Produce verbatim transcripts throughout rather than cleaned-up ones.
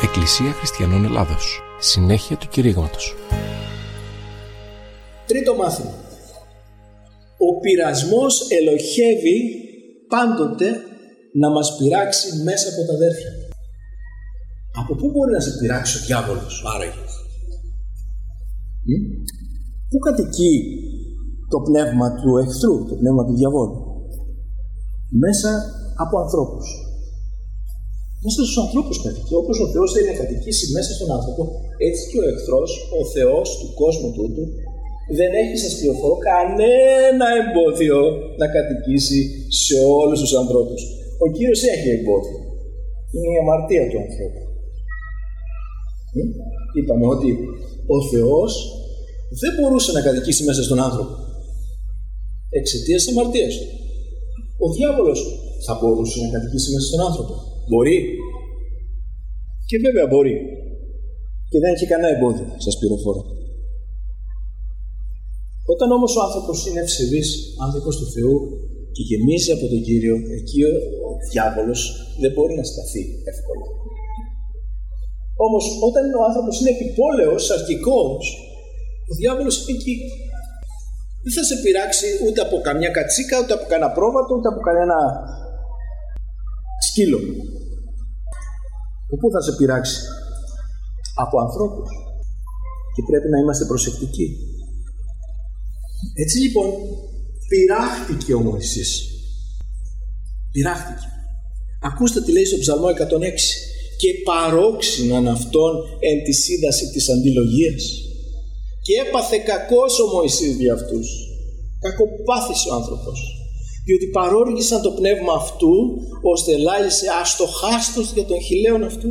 Εκκλησία Χριστιανών Ελλάδος. Συνέχεια του κηρύγματος. Τρίτο μάθημα. Ο πειρασμός ελοχεύει πάντοτε να μας πειράξει μέσα από τα αδέρφια. Από πού μπορεί να σε πειράξει ο διάβολος άραγε? Πού κατοικεί το πνεύμα του εχθρού, το πνεύμα του διαβόλου? Μέσα από ανθρώπους. Μέσα στους ανθρώπους κατοικεί. Όπως ο Θεός θέλει να κατοικήσει μέσα στον άνθρωπο, έτσι και ο εχθρός, ο Θεός του κόσμου τούτου, δεν έχει, σας πληροφορώ, κανένα εμπόδιο να κατοικήσει σε όλους τους ανθρώπους. Ο Κύριος έχει εμπόδιο. Είναι η αμαρτία του ανθρώπου. Είπαμε ότι ο Θεός δεν μπορούσε να κατοικήσει μέσα στον άνθρωπο εξαιτίας της αμαρτίας του. Ο διάβολος θα μπορούσε να κατοικήσει μέσα στον άνθρωπο? Μπορεί. Και βέβαια μπορεί. Και δεν έχει κανένα εμπόδιο, σας πληροφορώ. Όταν όμως ο άνθρωπος είναι ευσεβής, άνθρωπος του Θεού και γεμίζει από τον Κύριο, εκεί ο, ο διάβολος δεν μπορεί να σταθεί εύκολα. Όμως όταν ο άνθρωπος είναι επιπόλαιος, αρχικός, ο διάβολος είναι εκεί. Δεν θα σε πειράξει ούτε από καμιά κατσίκα, ούτε από κανένα πρόβατο, ούτε από κανένα σκύλο. Πού θα σε πειράξει? Από ανθρώπους. Και πρέπει να είμαστε προσεκτικοί. Έτσι λοιπόν πειράχτηκε ο Μωυσής. Πειράχτηκε. Ακούστε τι λέει στο Ψαλμό εκατόν έξι. Και παρόξυναν αυτόν εν τη σύνταση της αντιλογίας. Και έπαθε κακός ο Μωυσής δι' αυτούς. Κακοπάθησε ο άνθρωπος. Διότι παρόργησαν το πνεύμα αυτού, ώστε λάλησε αστοχάστος για τον χιλέον αυτού.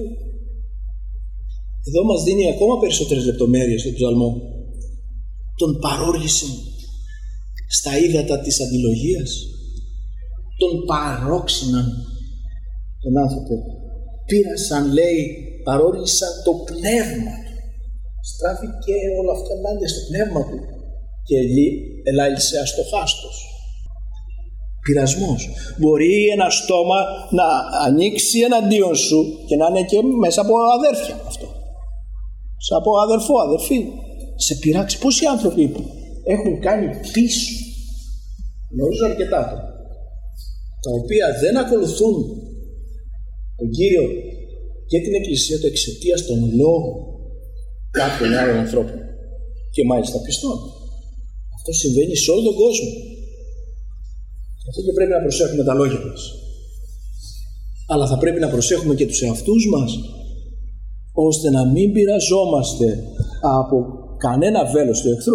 Εδώ μας δίνει ακόμα περισσότερες λεπτομέρειες στο Ψαλμό. Τον παρόργησαν στα ύδατα της αντιλογίας. Τον παρόξυναν τον άνθρωπο. Πήρασαν, λέει, παρόργησαν το πνεύμα του. Στράφηκε όλο αυτό ενάντια στο πνεύμα του. Και ελάλησε αστοχάστος. Πειρασμός. Μπορεί ένα στόμα να ανοίξει εναντίον σου και να είναι και μέσα από αδέρφια αυτό. Σαν από αδερφό, αδερφή. Σε πειράξει. Πόσοι άνθρωποι έχουν κάνει πίσω, γνωρίζω αρκετά το, τα οποία δεν ακολουθούν τον Κύριο και την Εκκλησία του εξαιτίας των λόγων κάποιων άλλων ανθρώπων και μάλιστα πιστών. Αυτό συμβαίνει σε όλο τον κόσμο. Αυτό και πρέπει να προσέχουμε τα λόγια μας. Αλλά θα πρέπει να προσέχουμε και τους εαυτούς μας, ώστε να μην πειραζόμαστε από κανένα βέλος του εχθρού.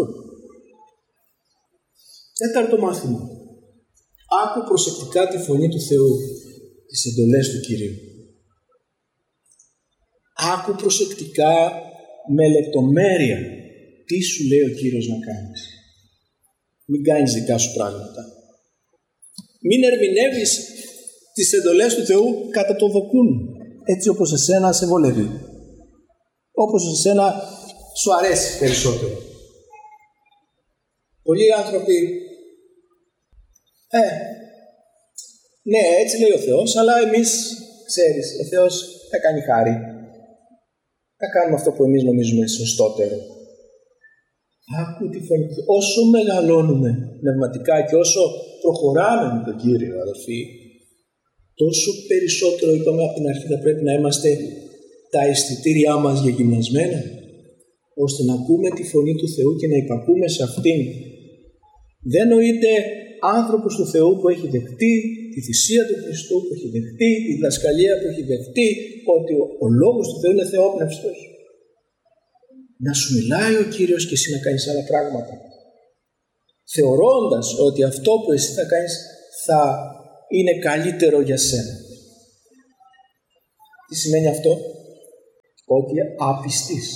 Τέταρτο μάθημα. Άκου προσεκτικά τη φωνή του Θεού, τις εντολές του Κυρίου. Άκου προσεκτικά με λεπτομέρεια τι σου λέει ο Κύριος να κάνεις. Μην κάνεις δικά σου πράγματα. Μην ερμηνεύεις τις εντολές του Θεού κατά το δοκούν, έτσι όπως εσένα σε βολεύει, όπως εσένα σου αρέσει περισσότερο. Πολλοί άνθρωποι, ε, ναι, έτσι λέει ο Θεός, αλλά εμείς, ξέρεις, ο Θεός θα κάνει χάρη. Θα κάνουμε αυτό που εμείς νομίζουμε σωστότερο. Άκου τη φωνή του. Όσο μεγαλώνουμε πνευματικά και όσο προχωράμε με τον Κύριο, αδελφοί, τόσο περισσότερο, είπαμε από την αρχή, θα πρέπει να είμαστε τα αισθητήριά μας γεγυμνασμένα, ώστε να ακούμε τη φωνή του Θεού και να υπακούμε σε αυτήν. Δεν νοείται άνθρωπος του Θεού που έχει δεχτεί τη θυσία του Χριστού, που έχει δεχτεί τη διδασκαλία, που έχει δεχτεί ότι ο, ο λόγος του Θεού είναι θεόπνευστος. Να σου μιλάει ο Κύριος και εσύ να κάνεις άλλα πράγματα, θεωρώντας ότι αυτό που εσύ θα κάνεις θα είναι καλύτερο για σένα. Τι σημαίνει αυτό? Ότι απιστείς.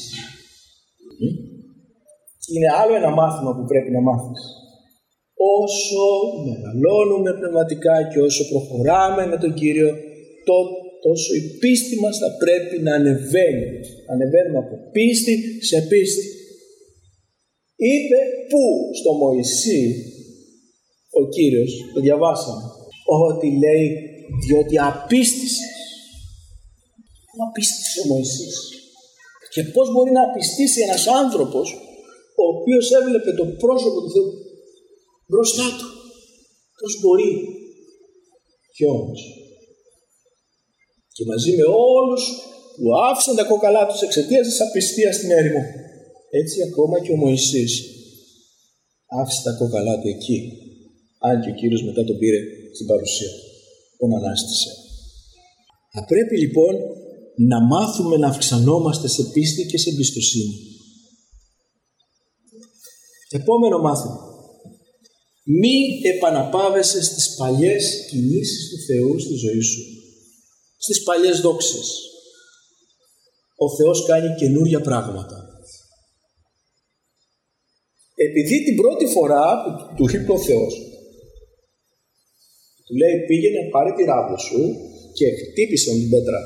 Είναι άλλο ένα μάθημα που πρέπει να μάθεις. Όσο μεγαλώνουμε πνευματικά και όσο προχωράμε με τον Κύριο, τόσο η πίστη μας θα πρέπει να ανεβαίνει. Ανεβαίνουμε από πίστη σε πίστη. Είπε πού στο Μωυσή ο Κύριος, το διαβάσαμε, ότι λέει διότι απίστησες. που απίστησε ο Μωυσής. Και πώς μπορεί να απιστήσει ένας άνθρωπος ο οποίος έβλεπε το πρόσωπο του Θεού μπροστά του. Πώς μπορεί. Κι όμως, και μαζί με όλους που άφησαν τα κόκαλά τους εξαιτίας της απιστίας στην έρημο, έτσι ακόμα και ο Μωυσής άφησε τα κόκαλά του εκεί, αν και ο Κύριος μετά τον πήρε στην παρουσία, τον ανάστησε. Θα πρέπει λοιπόν να μάθουμε να αυξανόμαστε σε πίστη και σε εμπιστοσύνη. Επόμενο μάθημα. Μη επαναπάβεσαι στις παλιές κινήσεις του Θεού στη ζωή σου. Στις παλιές δόξες. Ο Θεός κάνει καινούρια πράγματα. Επειδή την πρώτη φορά που του είπε ο Θεός, του λέει πήγαινε πάρε τη ράβδο σου και χτύπησε την πέτρα.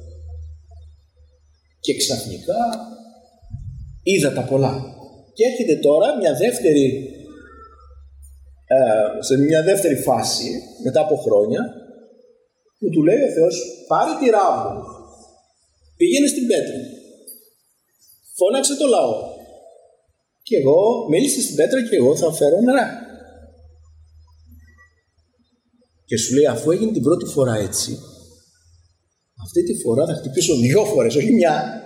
Και ξαφνικά είδα τα πολλά. Και έρχεται τώρα μια δεύτερη, ε, σε μια δεύτερη φάση, μετά από χρόνια, που του λέει ο Θεός πάρε τη ράβδο, πήγαινε στην πέτρα, φώναξε το λαό και εγώ μίλησε στην πέτρα και εγώ θα φέρω νερά. Και σου λέει αφού έγινε την πρώτη φορά έτσι, αυτή τη φορά θα χτυπήσω δυο φορές, όχι μια.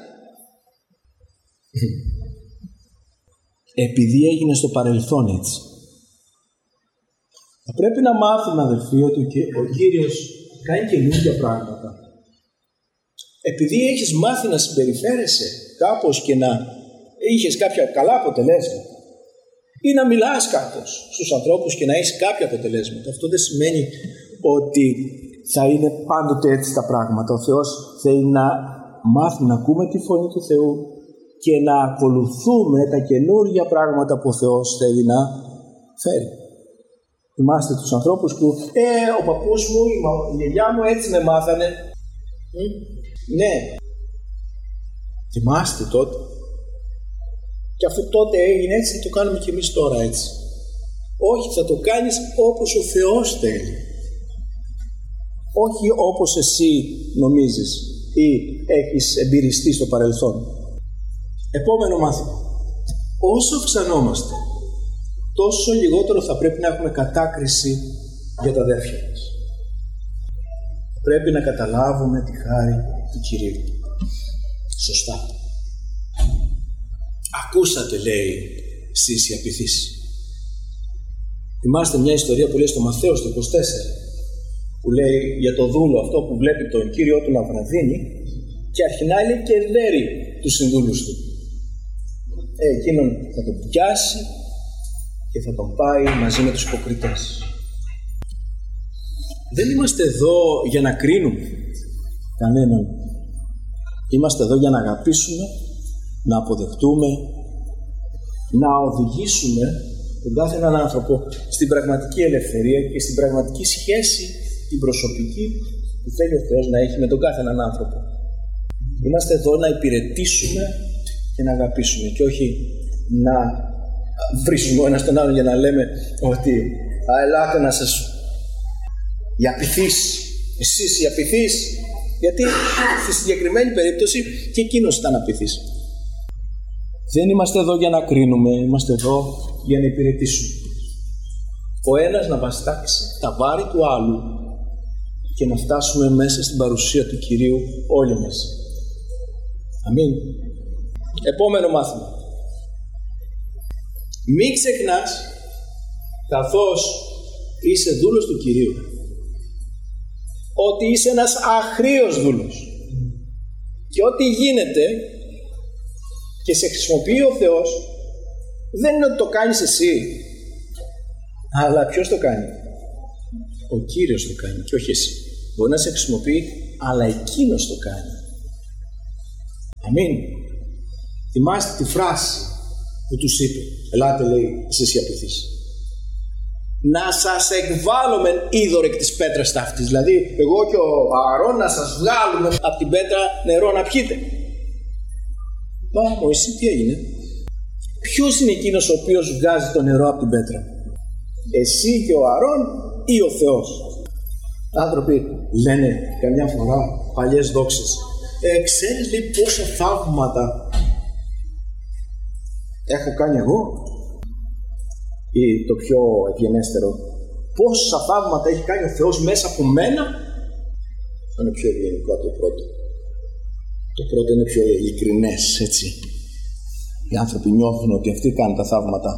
Επειδή έγινε στο παρελθόν έτσι. Θα πρέπει να μάθουμε αδελφοί ότι ο Κύριος κάνει καινούργια πράγματα. Επειδή έχεις μάθει να συμπεριφέρεσαι κάπως και να είχες κάποια καλά αποτελέσματα ή να μιλάς κάπως στους ανθρώπους και να έχεις κάποια αποτελέσματα, αυτό δεν σημαίνει ότι θα είναι πάντοτε έτσι τα πράγματα. Ο Θεός θέλει να μάθουμε να ακούμε τη φωνή του Θεού και να ακολουθούμε τα καινούργια πράγματα που ο Θεός θέλει να φέρει. Θυμάστε τους ανθρώπους που «Ε, ο παππούς μου, η, μα, η γιαγιά μου έτσι με μάθανε». Mm? Ναι. Θυμάστε τότε. Και αφού τότε έγινε έτσι, θα το κάνουμε και εμείς τώρα έτσι. Όχι, θα το κάνεις όπως ο Θεός θέλει. Όχι όπως εσύ νομίζεις ή έχεις εμπειριστεί στο παρελθόν. Επόμενο μάθημα. Όσο αυξανόμαστε, τόσο λιγότερο θα πρέπει να έχουμε κατάκριση για τα αδέρφια μας. Πρέπει να καταλάβουμε τη χάρη του Κυρίου. Σωστά. Ακούσατε, λέει, εσείς οι απειθείς. Θυμάστε μια ιστορία που λέει στο Μαθαίο στο είκοσι τέσσερα, που λέει για το δούλο αυτό που βλέπει τον Κύριό του να βραδύνει και αρχινά λέει και δέρει τους συνδούλους του. Ε, εκείνον θα τον πιάσει και θα τον πάει μαζί με τους υποκριτές. Δεν είμαστε εδώ για να κρίνουμε κανέναν. Είμαστε εδώ για να αγαπήσουμε, να αποδεχτούμε, να οδηγήσουμε τον κάθε έναν άνθρωπο στην πραγματική ελευθερία και στην πραγματική σχέση την προσωπική που θέλει ο Θεός να έχει με τον κάθε έναν άνθρωπο. Είμαστε εδώ να υπηρετήσουμε και να αγαπήσουμε και όχι να βρίσουμε ο ένας τον άλλον για να λέμε ότι «Α, ελάτε να σας οι απειθείς, εσείς οι απειθείς», γιατί στη συγκεκριμένη περίπτωση και εκείνος ήταν απειθής. Δεν είμαστε εδώ για να κρίνουμε, είμαστε εδώ για να υπηρετήσουμε. Ο ένας να βαστάξει τα βάρη του άλλου και να φτάσουμε μέσα στην παρουσία του Κυρίου όλοι μας. Αμήν. Επόμενο μάθημα. Μην ξεχνάς, καθώς είσαι δούλος του Κυρίου, ότι είσαι ένας αχρήος δούλος. Και ό,τι γίνεται και σε χρησιμοποιεί ο Θεός, δεν είναι ότι το κάνεις εσύ, αλλά ποιος το κάνει? Ο Κύριος το κάνει και όχι εσύ. Μπορεί να σε χρησιμοποιεί, αλλά εκείνος το κάνει. Αμήν. Θυμάστε τη φράση που τους είπε. Ελάτε, λέει, εσείς οι απειθείς. Να σας εκβάλλουμε είδωρ εκ της πέτρας ταύτης. Δηλαδή, εγώ και ο Ααρών να σας βγάλουμε από την πέτρα νερό να πιείτε. Μα, Μωυσή, τι έγινε? Ποιος είναι εκείνος ο οποίος βγάζει το νερό από την πέτρα? Εσύ και ο Ααρών ή ο Θεός? Άνθρωποι λένε καμιά φορά παλιές δόξες. Ε, ξέρεις, λέει, πόσα θαύματα έχω κάνει εγώ, ή το πιο ευγενέστερο, πόσα θαύματα έχει κάνει ο Θεός μέσα από μένα. Αυτό είναι πιο ευγενικό από το πρώτο. Το πρώτο είναι πιο ειλικρινές, έτσι. Οι άνθρωποι νιώθουν ότι αυτοί κάνουν τα θαύματα.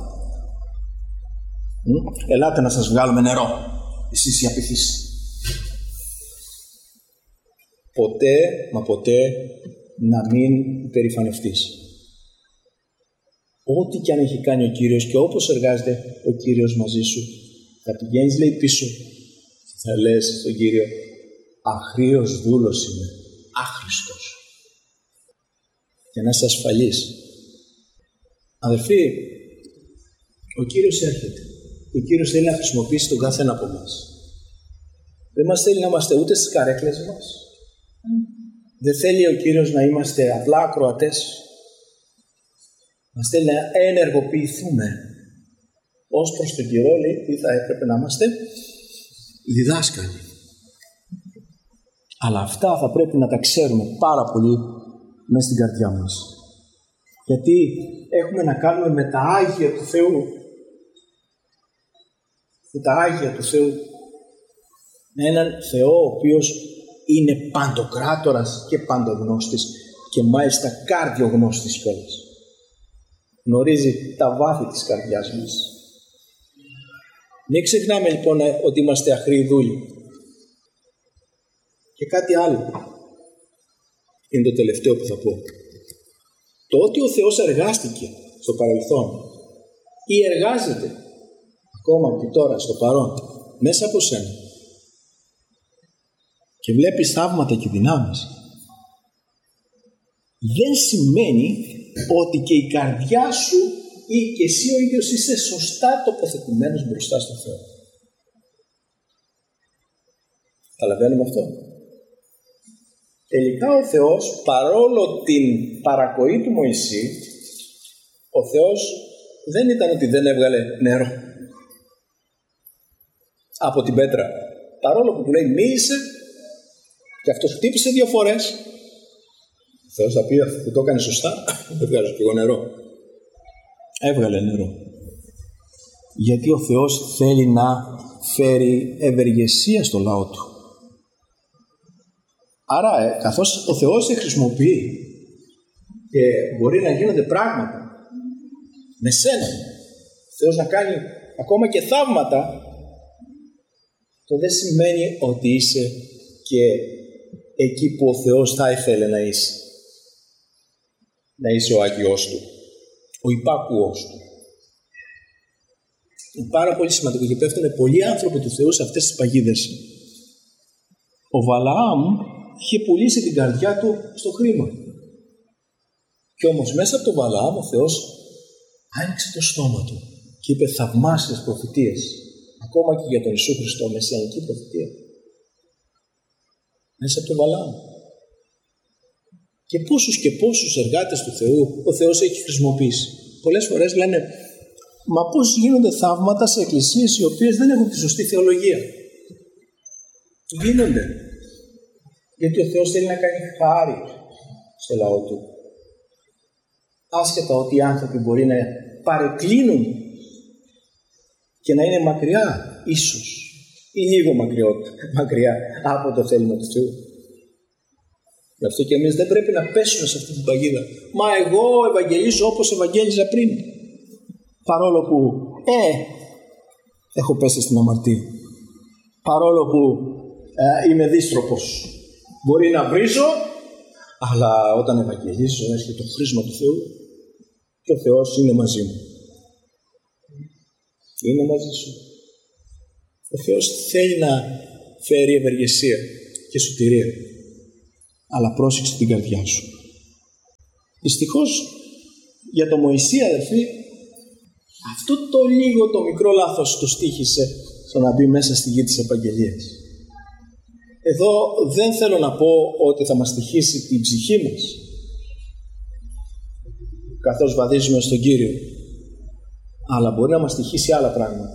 Μ? Ελάτε να σας βγάλουμε νερό, εσείς οι απειθείς. Ποτέ, μα ποτέ, να μην υπερηφανευτείς. Ό,τι και αν έχει κάνει ο Κύριος και όπως εργάζεται ο Κύριος μαζί σου, θα πηγαίνεις, λέει, πίσω και θα λες στον Κύριο, αχρήος δούλος είμαι, άχρηστος. Για να είσαι ασφαλής. Αδελφοί, ο Κύριος έρχεται. Ο Κύριος θέλει να χρησιμοποιήσει τον κάθε ένα από εμάς. Δεν μας θέλει να είμαστε ούτε στις καρέκλες μας. Δεν θέλει ο Κύριος να είμαστε απλά ακροατές. Μας θέλει να ενεργοποιηθούμε. Ως προς τον καιρό, λέει, τι θα έπρεπε να είμαστε? Διδάσκαλοι. Αλλά αυτά θα πρέπει να τα ξέρουμε πάρα πολύ μέσα στην καρδιά μας. Γιατί έχουμε να κάνουμε με τα Άγια του Θεού. Με τα Άγια του Θεού. Με έναν Θεό ο οποίος είναι παντοκράτορας και παντογνώστης και μάλιστα καρδιογνώστης κιόλας. Γνωρίζει τα βάθη της καρδιάς μας. Μην ξεχνάμε λοιπόν ότι είμαστε αχροί δούλοι. Και κάτι άλλο είναι το τελευταίο που θα πω. Το ότι ο Θεός εργάστηκε στο παρελθόν ή εργάζεται ακόμα και τώρα στο παρόν μέσα από σένα και βλέπεις θαύματα και δυνάμεις, δεν σημαίνει ότι και η καρδιά σου ή και εσύ ο ίδιος είσαι σωστά τοποθετημένος μπροστά στον Θεό. Καταλαβαίνουμε αυτό? Τελικά ο Θεός, παρόλο την παρακοή του Μωυσή, ο Θεός δεν ήταν ότι δεν έβγαλε νερό από την πέτρα. Παρόλο που του λέει μίλησε και αυτός χτύπησε δύο φορές, ο Θεός θα πει, αφού το έκανε σωστά, δεν βγάζω και εγώ νερό. Έβγαλε νερό. Γιατί ο Θεός θέλει να φέρει ευεργεσία στο λαό του. Άρα, ε, καθώς ο Θεός σε χρησιμοποιεί και μπορεί να γίνονται πράγματα με σένα, ο Θεός να κάνει ακόμα και θαύματα, το δεν σημαίνει ότι είσαι και εκεί που ο Θεός θα ήθελε να είσαι. Να είσαι ο Άγιος Του, ο υπάκουος Του. Είναι πάρα πολύ σημαντικό και πέφτουν πολλοί άνθρωποι του Θεού σε αυτές τις παγίδες. Ο Βαλαάμ είχε πουλήσει την καρδιά του στο χρήμα. Και όμως μέσα από τον Βαλαάμ ο Θεός άνοιξε το στόμα του και είπε θαυμάσιες προφητείες, ακόμα και για τον Ιησού Χριστό, μεσιανική προφητεία. Μέσα από τον Βαλαάμ. Και πόσους και πόσους εργάτες του Θεού ο Θεός έχει χρησιμοποιήσει. Πολλές φορές λένε, μα πώς γίνονται θαύματα σε εκκλησίες οι οποίες δεν έχουν τη σωστή θεολογία? Γίνονται. Γιατί ο Θεός θέλει να κάνει χάρη στο λαό του. Άσχετα ότι οι άνθρωποι μπορεί να παρεκκλίνουν και να είναι μακριά, ίσως, ή λίγο μακριά από το θέλημα του Θεού. Γι' αυτό και εμείς δεν πρέπει να πέσουμε σε αυτή την παγίδα. Μα εγώ ευαγγελίζω όπως ευαγγέλιζα πριν. Παρόλο που, ε, έχω πέσει στην αμαρτία. Παρόλο που ε, είμαι δύστροπος. Μπορεί να βρίζω, αλλά όταν ευαγγελίζω έρχεται το χρήσμα του Θεού και ο Θεός είναι μαζί μου. Είναι μαζί σου. Ο Θεός θέλει να φέρει ευεργεσία και σωτηρία. Αλλά πρόσεξε την καρδιά σου. Δυστυχώς για τον Μωυσή, αδερφοί, αυτό το λίγο το μικρό λάθος το στοίχησε στο να μπει μέσα στη γη της επαγγελίας. Εδώ δεν θέλω να πω ότι θα μας στοιχήσει την ψυχή μας καθώς βαδίζουμε στον Κύριο, αλλά μπορεί να μας στοιχήσει άλλα πράγματα.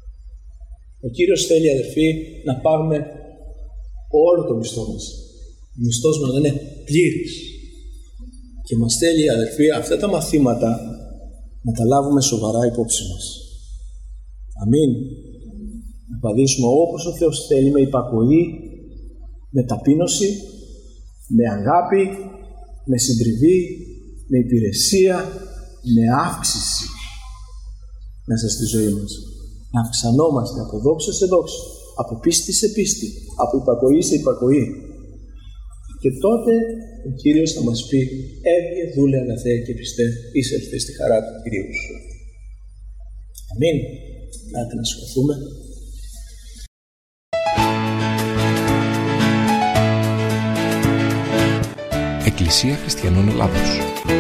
Ο Κύριος θέλει, αδερφοί, να πάρουμε όλο το μισθό μας, ο μισθός μας να είναι πλήρης. Και μας θέλει, αδελφοί, αυτά τα μαθήματα να τα λάβουμε σοβαρά υπόψη μας. Αμήν. Να απαντήσουμε όπως ο Θεός θέλει, με υπακοή, με ταπείνωση, με αγάπη, με συντριβή, με υπηρεσία, με αύξηση μέσα στη ζωή μας. Να αυξανόμαστε από δόξα σε δόξα, από πίστη σε πίστη, από υπακοή σε υπακοή. Και τότε ο Κύριος θα μας πει: έβγε, δούλε αγαθέ και πιστέ, εισέλθε στη χαρά του Κυρίου σου. Αμήν. Άτε να σηκωθούμε. Εκκλησία Χριστιανών Ελλάδος.